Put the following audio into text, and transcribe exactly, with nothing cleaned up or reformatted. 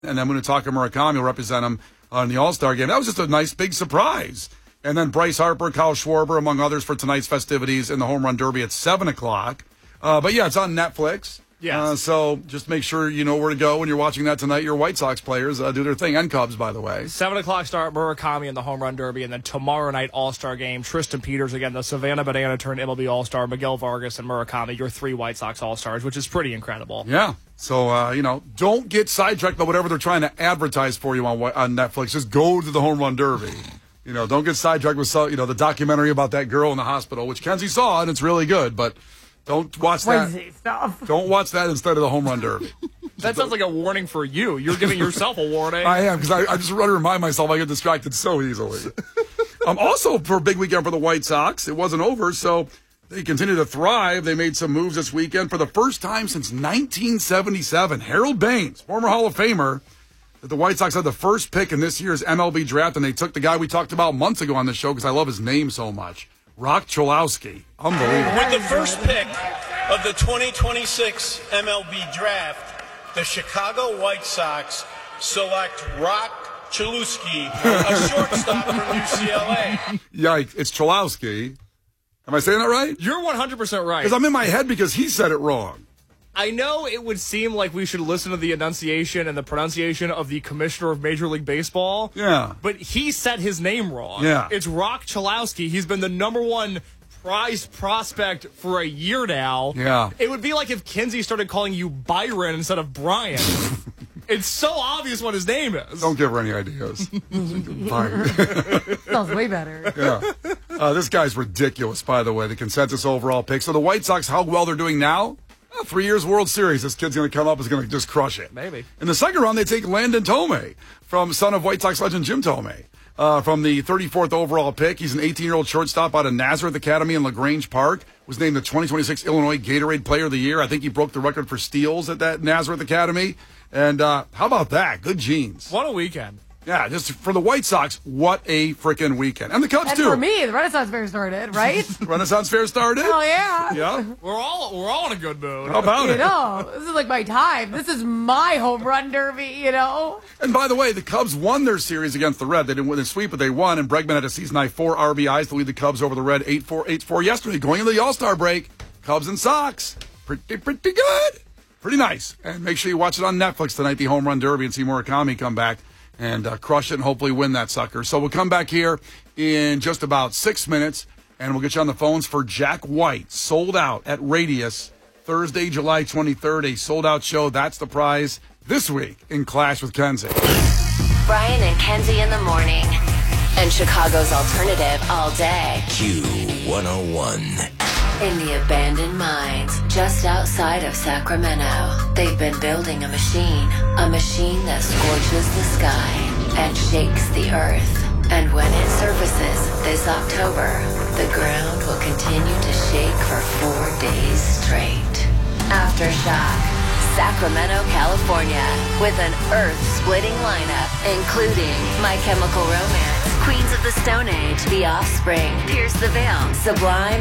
And then Munetaka Murakami will represent him on the All-Star game. That was just a nice big surprise. And then Bryce Harper, Kyle Schwarber, among others, for tonight's festivities in the Home Run Derby at seven o'clock. Uh, but, yeah, it's on Netflix. Yes. Uh, so just make sure you know where to go when you're watching that tonight. Your White Sox players uh, do their thing. And Cubs, by the way. seven o'clock start, Murakami in the Home Run Derby. And then tomorrow night, All-Star game, Tristan Peters, again, the Savannah Banana turned M L B All-Star, Miguel Vargas and Murakami, your three White Sox All-Stars, which is pretty incredible. Yeah. So, uh, you know, don't get sidetracked by whatever they're trying to advertise for you on on Netflix. Just go to the Home Run Derby. You know, don't get sidetracked with, you know, the documentary about that girl in the hospital, which Kenzie saw, and it's really good, but don't watch that. Crazy stuff. Don't watch that instead of the Home Run Derby. That sounds like a warning for you. You're giving yourself a warning. I am, because I, I just want to remind myself I get distracted so easily. um, also, for a big weekend for the White Sox, it wasn't over, so they continue to thrive. They made some moves this weekend for the first time since nineteen seventy-seven. Harold Baines, former Hall of Famer, that the White Sox had the first pick in this year's M L B draft, and they took the guy we talked about months ago on the show because I love his name so much, Rock Cholowski. Unbelievable. With the first pick of the twenty twenty-six M L B draft, the Chicago White Sox select Rock Cholowski, a shortstop from U C L A. Yikes, it's Cholowski. Am I saying that right? You're one hundred percent right. Because I'm in my head because he said it wrong. I know it would seem like we should listen to the enunciation and the pronunciation of the commissioner of Major League Baseball. Yeah. But he said his name wrong. Yeah. It's Rock Cholowski. He's been the number one prized prospect for a year now. Yeah. It would be like if Kinsey started calling you Byron instead of Brian. It's so obvious what his name is. Don't give her any ideas. Fine. Sounds way better. Yeah. Uh, this guy's ridiculous, by the way, the consensus overall pick. So the White Sox, how well they're doing now? Well, three years World Series. This kid's going to come up, is going to just crush it. Maybe. In the second round, they take Landon Tomei, from son of White Sox legend Jim Tomei, uh, from the thirty-fourth overall pick. He's an eighteen-year-old shortstop out of Nazareth Academy in LaGrange Park. Was named the twenty twenty-six Illinois Gatorade Player of the Year. I think he broke the record for steals at that Nazareth Academy. And uh, how about that? Good genes. What a weekend. Yeah, just for the White Sox, what a freaking weekend. And the Cubs, And too. for me, the Renaissance Fair started, right? Renaissance Fair started? Oh, yeah. Yeah. We're all we're all in a good mood. How about You it? know, this is like my time. This is my home run derby, you know? And by the way, the Cubs won their series against the Red. They didn't win the sweep, but they won. And Bregman had a season-high four R B Is to lead the Cubs over the Red eight four, eight four yesterday. Going into the All-Star break, Cubs and Sox. Pretty, pretty good. Pretty nice. And make sure you watch it on Netflix tonight, the Home Run Derby, and see Murakami come back and uh, crush it and hopefully win that sucker. So we'll come back here in just about six minutes, and we'll get you on the phones for Jack White, sold out at Radius, Thursday, July twenty-third, a sold-out show. That's the prize this week in Clash with Kenzie. Brian and Kenzie in the morning. And Chicago's alternative all day. Q one oh one. In the abandoned mines just outside of Sacramento, they've been building a machine, a machine that scorches the sky and shakes the earth. And when it surfaces this October, the ground will continue to shake for four days straight. Aftershock, Sacramento, California, with an earth-splitting lineup, including My Chemical Romance, Queens of the Stone Age, The Offspring, Pierce the Veil, Sublime,